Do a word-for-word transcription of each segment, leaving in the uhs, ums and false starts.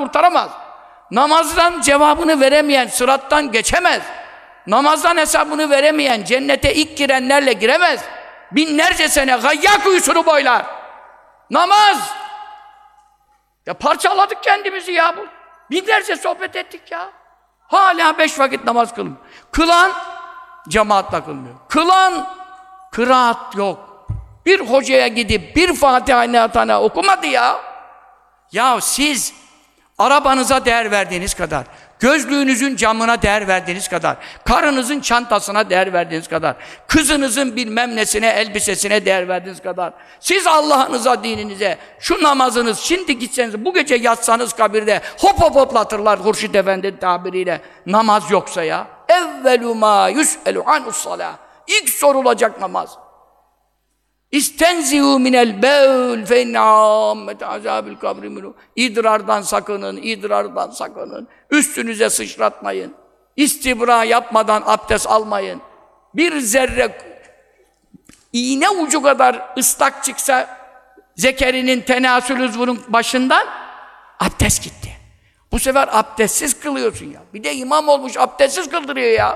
kurtaramaz. Namazdan cevabını veremeyen sırattan geçemez. Namazdan hesabını veremeyen cennete ilk girenlerle giremez. Binlerce sene gayya kuyusunu boylar. Namaz! Ya parçaladık kendimizi ya bu. Binlerce sohbet ettik ya. Hala beş vakit namaz kılmıyor. Kılan cemaatle kılmıyor. Kılan kıraat yok. Bir hocaya gidip bir Fatiha-i Natana okumadı ya. Ya siz arabanıza değer verdiğiniz kadar, gözlüğünüzün camına değer verdiğiniz kadar, karınızın çantasına değer verdiğiniz kadar, kızınızın bilmem nesine, elbisesine değer verdiğiniz kadar, siz Allah'ınıza, dininize, şu namazınız, şimdi gitseniz, bu gece yatsanız kabirde, hop hop hoplatırlar Hurşit Efendi tabiriyle, namaz yoksa ya. Evvelu mâ yus'elu anus-salâh. İlk sorulacak namaz. İstenzihû minel bewl fe inne âmmete azâbil kabri minû. İdrardan sakının, idrardan sakının. Üstünüze sıçratmayın. İstibra yapmadan abdest almayın. Bir zerre iğne ucu kadar ıslak çıksa zekerinin tenasül uzvunun başından abdest gitti. Bu sefer abdestsiz kılıyorsun ya. Bir de imam olmuş abdestsiz kıldırıyor ya.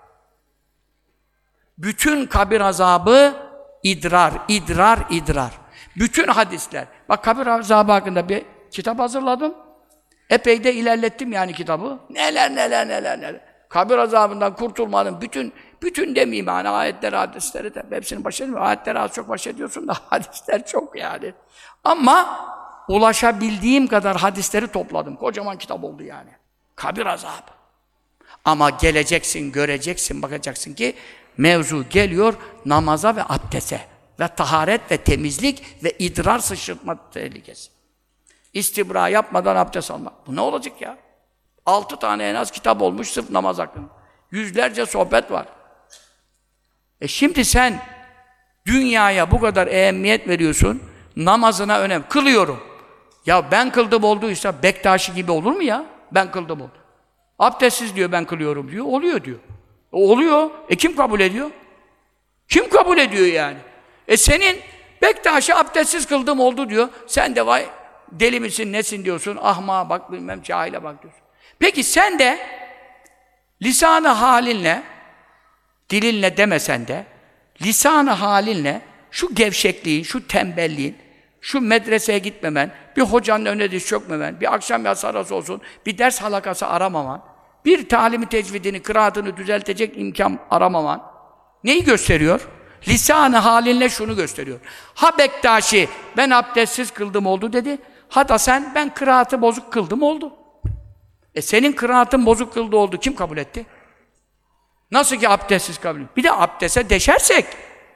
Bütün kabir azabı idrar, idrar, idrar. Bütün hadisler. Bak kabir azabı hakkında bir kitap hazırladım. Epey de ilerlettim yani kitabı. Neler neler neler neler. Kabir azabından kurtulmanın bütün, bütün demeyeyim yani ayetleri, hadisleri de hepsini baş edemiyorum. Ayetleri az çok baş ediyorsun da hadisler çok yani. Ama ulaşabildiğim kadar hadisleri topladım. Kocaman kitap oldu yani. Kabir azabı. Ama geleceksin, göreceksin, bakacaksın ki mevzu geliyor namaza ve abdese ve taharet ve temizlik ve idrar sıçratma tehlikesi. İstibra yapmadan abdest almak. Bu ne olacak ya? Altı tane en az kitap olmuş sırf namaz hakkında. Yüzlerce sohbet var. E şimdi sen dünyaya bu kadar ehemmiyet veriyorsun, namazına önem. Kılıyorum. Ya ben kıldım olduysa Bektaşi gibi olur mu ya? Ben kıldım oldu. Abdestsiz diyor ben kılıyorum diyor. Oluyor diyor. E oluyor. E kim kabul ediyor? Kim kabul ediyor yani? E senin Bektaşi abdestsiz kıldım oldu diyor. Sen de vay deli misin nesin diyorsun. Ahmağa bak bilmem cahile bak diyorsun. Peki sen de lisan-ı halinle, dilinle demesen de lisan-ı halinle şu gevşekliğin, şu tembelliğin, şu medreseye gitmemen, bir hocanın önüne diz çökmemen, bir akşam yatsı arası olsun, bir ders halakası aramaman, bir talimi tecvidini, kıraatını düzeltecek imkan aramaman neyi gösteriyor? Lisan-ı halinle şunu gösteriyor. Ha Bektaşi ben abdestsiz kıldım oldu dedi. Ha da sen ben kıraatı bozuk kıldım oldu. E senin kıraatın bozuk kıldı oldu. Kim kabul etti? Nasıl ki abdestsiz kabul etti? Bir de abdeste deşersek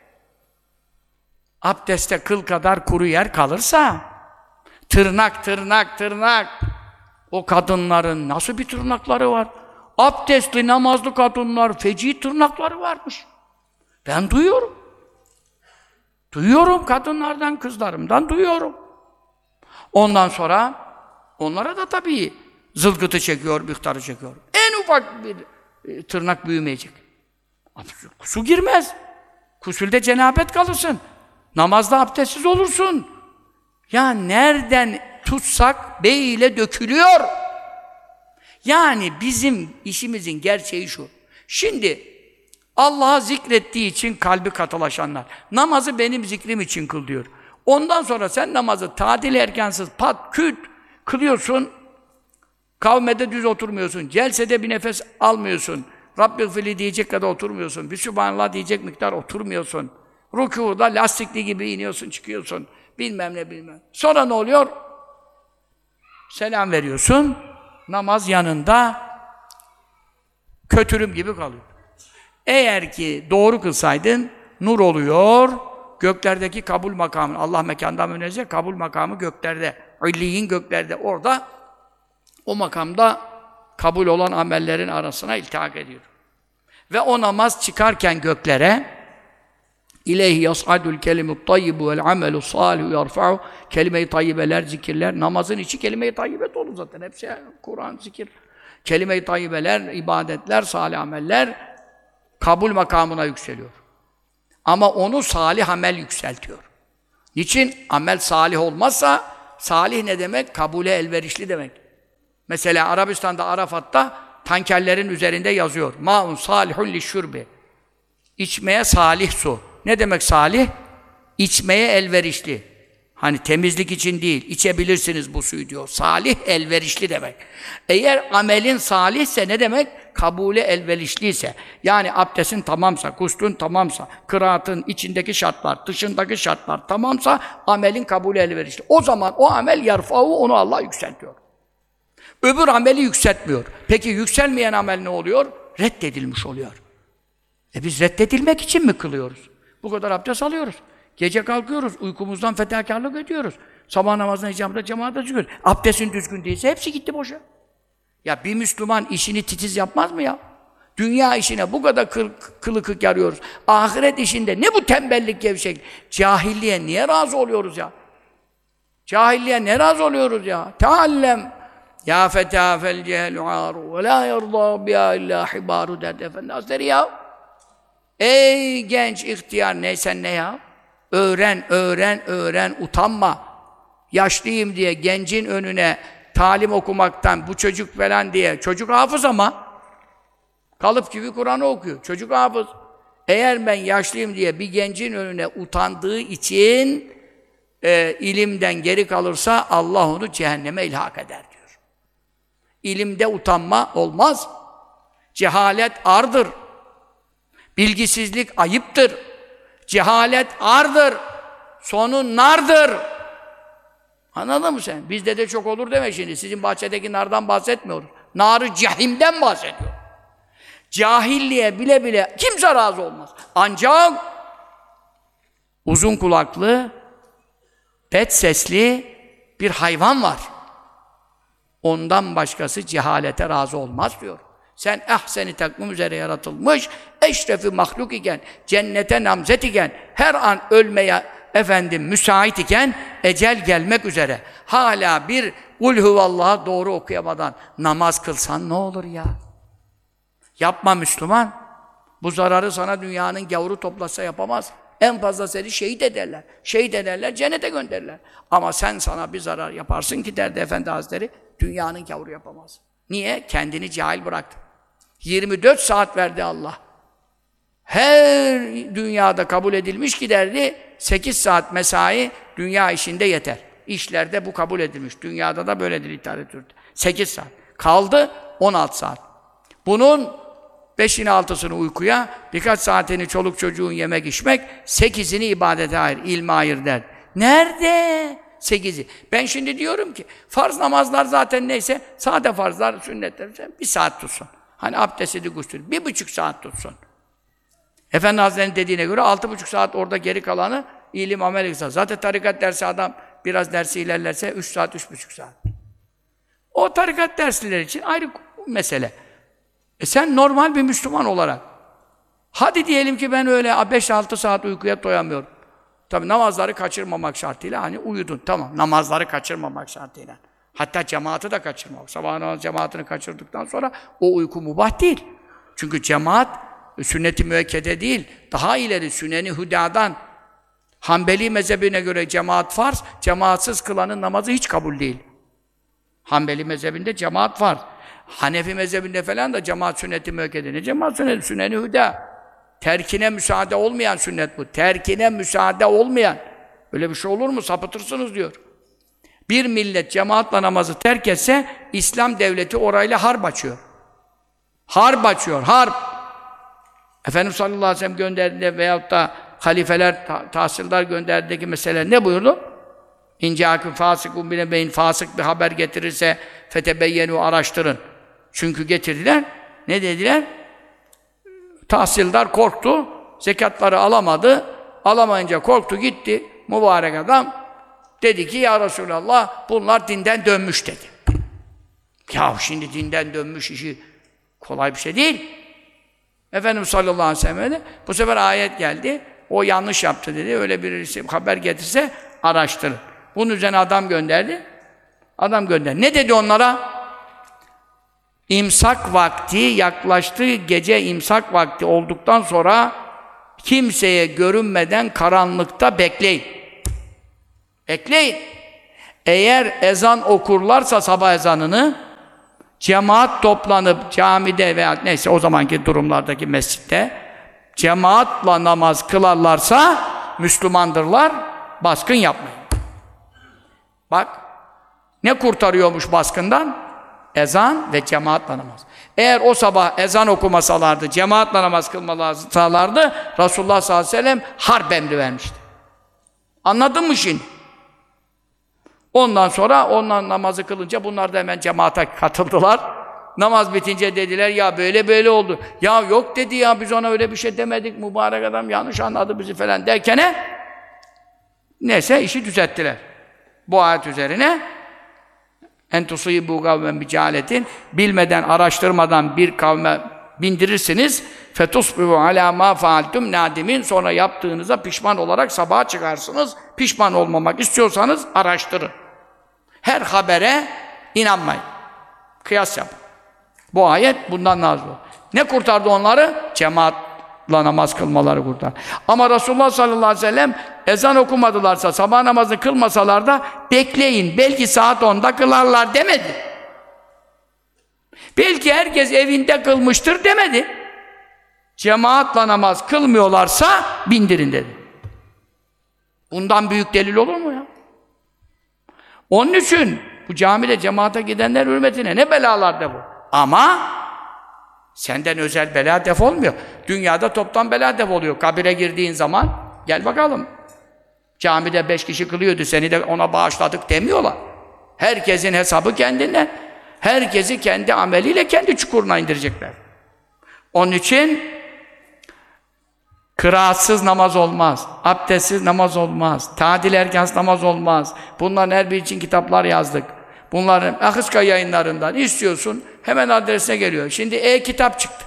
abdeste kıl kadar kuru yer kalırsa tırnak tırnak tırnak o kadınların nasıl bir tırnakları var? Abdestli namazlı kadınlar feci tırnakları varmış. Ben duyuyorum. Duyuyorum kadınlardan, kızlarımdan duyuyorum. Ondan sonra onlara da tabii zılgıtı çekiyor, mihtarı çekiyor. En ufak bir e, tırnak büyümeyecek. Su girmez. Kusülde cenabet kalırsın. Namazda abdestsiz olursun. Ya nereden tutsak beyle dökülüyor. Yani bizim işimizin gerçeği şu. Şimdi Allah'a zikrettiği için kalbi katılaşanlar. Namazı benim zikrim için kıl diyor. Ondan sonra sen namazı tadil erkansız pat küt kılıyorsun. Kavmede düz oturmuyorsun. Celsede bir nefes almıyorsun. Rabbigfirli diyecek kadar oturmuyorsun. Bir Sübhanallah diyecek miktar oturmuyorsun. Rükûda lastikli gibi iniyorsun, çıkıyorsun. Bilmem ne bilmem. Sonra ne oluyor? Selam veriyorsun. Namaz yanında kötürüm gibi kalıyor. Eğer ki doğru kılsaydın nur oluyor. Göklerdeki kabul makamı, Allah mekandan münezzeh, kabul makamı göklerde. İlliyin göklerde. Orada o makamda kabul olan amellerin arasına iltihak ediyor. Ve o namaz çıkarken göklere İleyhi yas'adul kelimut tayyibu vel amelus salihu yarfa'u kelime-i tayyibeler, zikirler. Namazın içi kelime-i tayyibet olur zaten. Hepsi Kur'an, zikir. Kelime-i tayyibeler, ibadetler, salih ameller kabul makamına yükseliyor. Ama onu salih amel yükseltiyor. Niçin? Amel salih olmazsa, salih ne demek? Kabule elverişli demek. Mesela Arabistan'da, Arafat'ta tankerlerin üzerinde yazıyor. Ma'un salihun lişşurbi. İçmeye salih su. Ne demek salih? İçmeye elverişli. Hani temizlik için değil, içebilirsiniz bu suyu diyor. Salih, elverişli demek. Eğer amelin salihse ne demek? Kabule elverişliyse. Yani abdestin tamamsa, guslun tamamsa, kıraatın içindeki şartlar, dışındaki şartlar tamamsa amelin kabule elverişli. O zaman o amel yarfa'u, onu Allah yükseltiyor. Öbür ameli yükseltmiyor. Peki yükselmeyen amel ne oluyor? Reddedilmiş oluyor. E biz reddedilmek için mi kılıyoruz? Bu kadar abdest alıyoruz. Gece kalkıyoruz, uykumuzdan fedakarlık ediyoruz. Sabah namazına icabında cemaate çıkıyoruz. Abdestin düzgün değilse hepsi gitti boşa. Ya bir Müslüman işini titiz yapmaz mı ya? Dünya işine bu kadar kıl, kılı kık yarıyoruz. Ahiret işinde ne bu tembellik, gevşeklik? Cahilliğe niye razı oluyoruz ya? Cahilliğe ne razı oluyoruz ya? Teallem ya fetâ fel cehlu âru ve lâ yerdâ biha illâ hibâru derdi Efendi Hazretleri ya. Ey genç ihtiyar neysen ne ya? Öğren, öğren, öğren, utanma. Yaşlıyım diye gencin önüne talim okumaktan, bu çocuk falan diye, çocuk hafız ama kalıp gibi Kur'an'ı okuyor, çocuk hafız. Eğer ben yaşlıyım diye bir gencin önüne utandığı için e, ilimden geri kalırsa Allah onu cehenneme ilhak eder diyor. İlimde utanma olmaz. Cehalet ardır. Bilgisizlik ayıptır. Cehalet ardır. Sonu nardır. Anladın mı sen? Bizde de çok olur deme şimdi. Sizin bahçedeki nardan bahsetmiyoruz. Nar-ı cehimden bahsediyor. Cahilliğe bile bile kimse razı olmaz. Ancak uzun kulaklı, pet sesli bir hayvan var. Ondan başkası cehalete razı olmaz diyor. Sen ehsen-i takvim üzere yaratılmış, eşrefi mahluk iken, cennete namzet iken, her an ölmeye efendim müsait iken, ecel gelmek üzere, hala bir kul huvallah'ı doğru okuyamadan namaz kılsan ne olur ya? Yapma Müslüman. Bu zararı sana dünyanın gavuru toplasa yapamaz. En fazla seni şehit ederler. Şehit ederler, cennete gönderirler. Ama sen sana bir zarar yaparsın ki derdi Efendi Hazretleri, dünyanın gavuru yapamaz. Niye? Kendini cahil bıraktın. yirmi dört saat verdi Allah. Her dünyada kabul edilmiş ki derdi, sekiz saat mesai dünya işinde yeter. İşlerde bu kabul edilmiş. Dünyada da böyledir literatürde. sekiz saat. Kaldı on altı saat. Bunun beşini altısını uykuya, birkaç saatini çoluk çocuğun yemek içmek, sekizini ibadete ayır, ilme ayır der. Nerede? Sekizi. Ben şimdi diyorum ki, farz namazlar zaten neyse, sade farzlar, sünnetler, bir saat tutsun. Hani abdestini gusül, bir buçuk saat tutsun. Efendi Hazretleri'nin dediğine göre altı buçuk saat orada geri kalanı ilim amel ihsan. Zaten tarikat dersi adam biraz dersi ilerlerse üç saat, üç buçuk saat. O tarikat derslileri için ayrı mesele. E sen normal bir Müslüman olarak, hadi diyelim ki ben öyle beş altı saat uykuya doyamıyorum. Tabii namazları kaçırmamak şartıyla, hani uyudun, tamam. Namazları kaçırmamak şartıyla. Hatta cemaati de kaçırmamak. Sabah namazı cemaatini kaçırdıktan sonra o uyku mubah değil. Çünkü cemaat sünnet-i müekkede değil, daha ileri süneni hüdadan, Hanbeli mezhebine göre cemaat farz, cemaatsiz kılanın namazı hiç kabul değil. Hanbeli mezhebinde cemaat var. Hanefi mezhebinde falan da cemaat sünneti müekkede. Ne cemaat sünneti? Süneni hüda. Terkine müsaade olmayan sünnet bu. Terkine müsaade olmayan. Öyle bir şey olur mu? Sapıtırsınız diyor. Bir millet cemaatla namazı terk etse, İslam devleti orayla harp açıyor. Harp açıyor, harp. Efendimiz sallallahu aleyhi ve sellem gönderdiğinde veyahut da halifeler, ta tahsildar gönderdiğindeki mesele ne buyurdu? İncâküm fâsikûn binebeyin, fasık bir haber getirirse fetebeyyenu, araştırın. Çünkü getirdiler, ne dediler? Tahsildar korktu, zekatları alamadı, alamayınca korktu gitti, mübarek adam dedi ki ya Resulallah bunlar dinden dönmüş dedi. Ya şimdi dinden dönmüş işi kolay bir şey değil. Efendimiz sallallahu aleyhi ve sellem de bu sefer ayet geldi, o yanlış yaptı dedi, öyle birisi haber getirse araştırın. Bunun üzerine adam gönderdi, adam gönderdi. Ne dedi onlara? İmsak vakti yaklaştı, gece imsak vakti olduktan sonra kimseye görünmeden karanlıkta bekleyin. Bekleyin. Eğer ezan okurlarsa sabah ezanını, cemaat toplanıp camide veya neyse o zamanki durumlardaki mescitte cemaatla namaz kılarlarsa Müslümandırlar, baskın yapmayın. Bak, ne kurtarıyormuş baskından? Ezan ve cemaatle namaz. Eğer o sabah ezan okumasalardı, cemaatle namaz kılmasalardı, Resulullah sallallahu aleyhi ve sellem harp emri vermişti. Anladın mı şimdi? Ondan sonra onlar namazı kılınca bunlar da hemen cemaate katıldılar. Namaz bitince dediler ya böyle böyle oldu. Ya yok dedi ya biz ona öyle bir şey demedik. Mübarek adam yanlış anladı bizi falan derken neyse işi düzelttiler. Bu ayet üzerine en tusibu kavmen bicaletin bilmeden araştırmadan bir kavme bindirirsiniz fetusbihu ala ma faaltum nadimin sonra yaptığınıza pişman olarak sabaha çıkarsınız. Pişman olmamak istiyorsanız araştırın. Her habere inanmayın. Kıyas yapın. Bu ayet bundan nazil oldu. Ne kurtardı onları? Cemaatla namaz kılmaları kurtardı. Ama Resulullah sallallahu aleyhi ve sellem ezan okumadılarsa, sabah namazını kılmasalar da bekleyin, belki saat onda kılarlar demedi. Belki herkes evinde kılmıştır demedi. Cemaatla namaz kılmıyorlarsa bindirin dedi. Bundan büyük delil olur mu ya? Onun için bu camide cemaate gidenler hürmetine ne belalar da bu. Ama senden özel bela defolmuyor. Dünyada toptan bela defoluyor. Kabire girdiğin zaman gel bakalım. Camide beş kişi kılıyordu, seni de ona bağışladık demiyorlar. Herkesin hesabı kendinden. Herkesi kendi ameliyle kendi çukuruna indirecekler. Onun için kıraatsız namaz olmaz, abdestsiz namaz olmaz, tadil erkansız namaz olmaz. Bunların her biri için kitaplar yazdık. Bunların Akıska yayınlarından istiyorsun, hemen adresine geliyor. Şimdi e-kitap çıktı.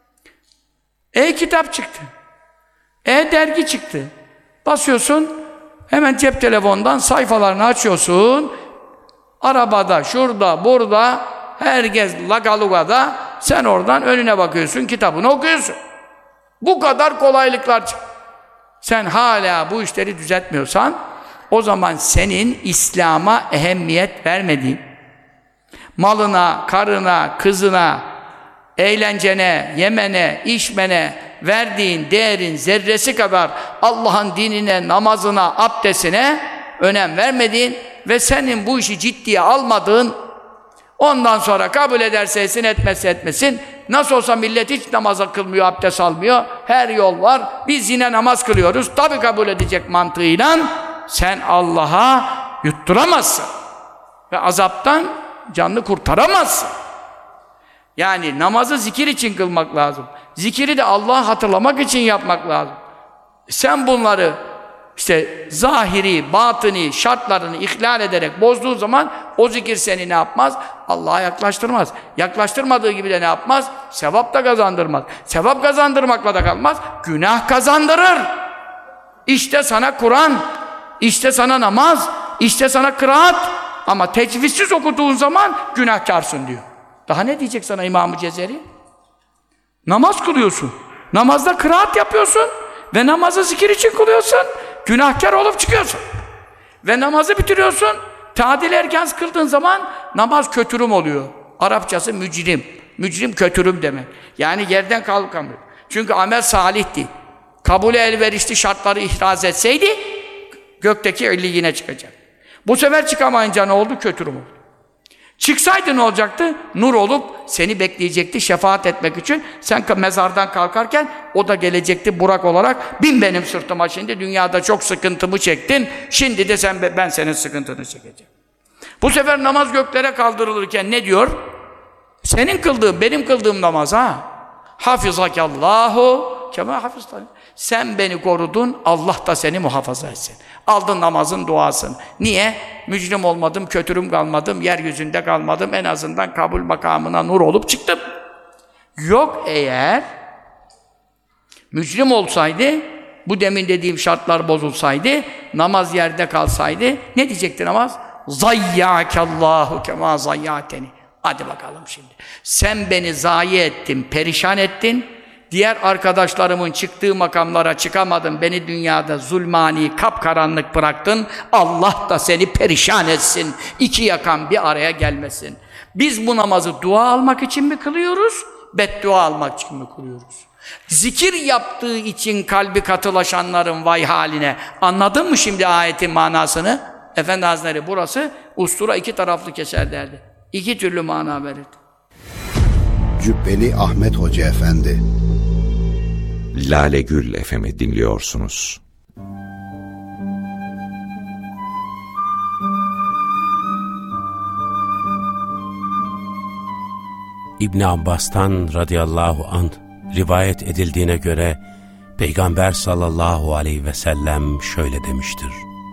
E-kitap çıktı. E-dergi çıktı. Basıyorsun, hemen cep telefonundan sayfalarını açıyorsun. Arabada, şurada, burada, herkes lagalugada, sen oradan önüne bakıyorsun, kitabını okuyorsun. Bu kadar kolaylıklar çıktı. Sen hala bu işleri düzeltmiyorsan, o zaman senin İslam'a ehemmiyet vermediğin, malına, karına, kızına, eğlencene, yemene, içmene verdiğin değerin zerresi kadar Allah'ın dinine, namazına, abdestine önem vermediğin ve senin bu işi ciddiye almadığın, ondan sonra kabul ederse etsin, etmezse etmesin, nasıl olsa millet hiç namaza kılmıyor, abdest almıyor, her yol var, biz yine namaz kılıyoruz, tabii kabul edecek mantığıyla sen Allah'a yutturamazsın ve azaptan canını kurtaramazsın. Yani namazı zikir için kılmak lazım. Zikiri de Allah'ı hatırlamak için yapmak lazım. Sen bunları işte zahiri, batıni şartlarını ihlal ederek bozduğu zaman o zikir seni ne yapmaz? Allah'a yaklaştırmaz. Yaklaştırmadığı gibi de ne yapmaz? Sevap da kazandırmaz. Sevap kazandırmakla da kalmaz. Günah kazandırır. İşte sana Kur'an, işte sana namaz, işte sana kıraat. Ama tecvizsiz okuduğun zaman günahkarsın diyor. Daha ne diyecek sana İmam-ı Cezeri? Namaz kılıyorsun. Namazda kıraat yapıyorsun ve namazı zikir için kılıyorsun. Günahkar olup çıkıyorsun. Ve namazı bitiriyorsun. Tadil erkans kıldığın zaman namaz kötürüm oluyor. Arapçası mücrim. Mücrim kötürüm demek. Yani yerden kalkamıyor. Çünkü amel salihti. Kabule elverişli şartları ihraz etseydi gökteki illiyine çıkacak. Bu sefer çıkamayınca ne oldu? Kötürüm oldu. Çıksaydı ne olacaktı? Nur olup seni bekleyecekti şefaat etmek için. Sen mezardan kalkarken o da gelecekti Burak olarak. Bin benim sırtıma şimdi. Dünyada çok sıkıntımı çektin. Şimdi de sen ben senin sıkıntını çekeceğim. Bu sefer namaz göklere kaldırılırken ne diyor? Senin kıldığın, benim kıldığım namaz ha. Hafizakallahu kema hafiztani. Sen beni korudun, Allah da seni muhafaza etsin. Aldın namazın duasını. Niye? Mücrim olmadım, kötürüm kalmadım, yeryüzünde kalmadım. En azından kabul makamına nur olup çıktım. Yok eğer mücrim olsaydı, bu demin dediğim şartlar bozulsaydı, namaz yerde kalsaydı, ne diyecekti namaz? Zayyâkallâhu kemâ zayyâteni. Hadi bakalım şimdi. Sen beni zayi ettin, perişan ettin. Diğer arkadaşlarımın çıktığı makamlara çıkamadın. Beni dünyada zulmani, kapkaranlık bıraktın. Allah da seni perişan etsin. İki yakan bir araya gelmesin. Biz bu namazı dua almak için mi kılıyoruz, beddua almak için mi kılıyoruz? Zikir yaptığı için kalbi katılaşanların vay haline. Anladın mı şimdi ayetin manasını? Efendi Hazretleri burası ustura iki taraflı keser derdi. İki türlü mana verirdi. Cübbeli Ahmet Hoca Efendi. Lale Gül F M'i dinliyorsunuz. İbn Abbas'tan radıyallahu anh rivayet edildiğine göre Peygamber sallallahu aleyhi ve sellem şöyle demiştir: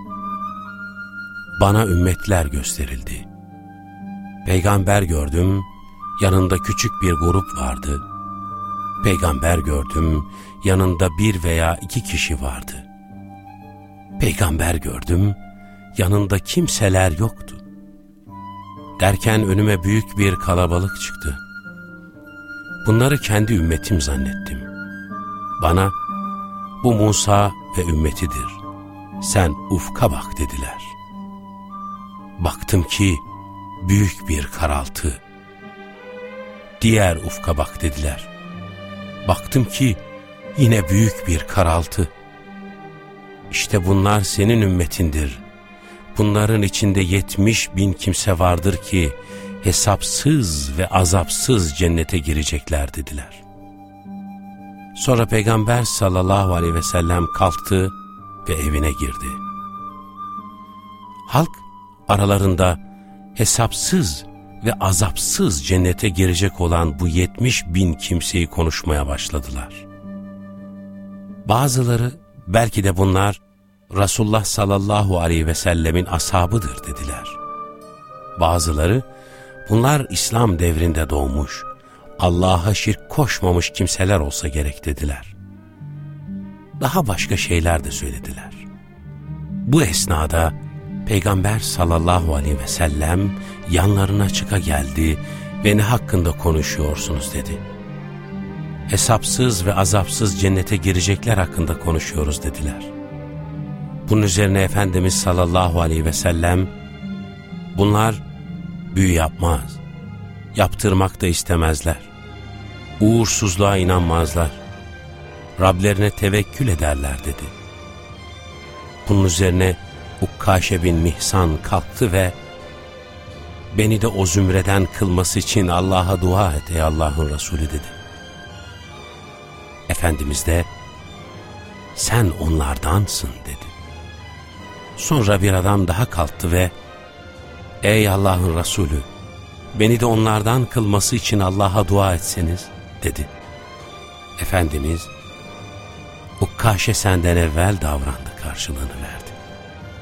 Bana ümmetler gösterildi. Peygamber gördüm, yanında küçük bir grup vardı. Peygamber gördüm, yanında bir veya iki kişi vardı. Peygamber gördüm, yanında kimseler yoktu. Derken önüme büyük bir kalabalık çıktı. Bunları kendi ümmetim zannettim. Bana, bu Musa ve ümmetidir. Sen ufka bak dediler. Baktım ki büyük bir karaltı. Diğer ufka bak dediler. Baktım ki yine büyük bir karaltı. İşte bunlar senin ümmetindir. Bunların içinde yetmiş bin kimse vardır ki hesapsız ve azapsız cennete girecekler dediler. Sonra Peygamber sallallahu aleyhi ve sellem kalktı ve evine girdi. Halk aralarında hesapsız ve azapsız cennete girecek olan bu yetmiş bin kimseyi konuşmaya başladılar. Bazıları belki de bunlar Resulullah sallallahu aleyhi ve sellemin ashabıdır dediler. Bazıları bunlar İslam devrinde doğmuş, Allah'a şirk koşmamış kimseler olsa gerek dediler. Daha başka şeyler de söylediler. Bu esnada Peygamber sallallahu aleyhi ve sellem yanlarına çıka geldi ve ne hakkında konuşuyorsunuz dedi. Hesapsız ve azapsız cennete girecekler hakkında konuşuyoruz dediler. Bunun üzerine Efendimiz sallallahu aleyhi ve sellem, bunlar büyü yapmaz, yaptırmak da istemezler, uğursuzluğa inanmazlar, Rablerine tevekkül ederler dedi. Bunun üzerine Ukkaşe bin Mihsan kalktı ve beni de o zümreden kılması için Allah'a dua et ey Allah'ın Resulü dedi. Efendimiz de sen onlardansın dedi. Sonra bir adam daha kalktı ve ey Allah'ın Resulü, beni de onlardan kılması için Allah'a dua etseniz dedi. Efendimiz Ukkaşe senden evvel davrandı karşılığını verdi.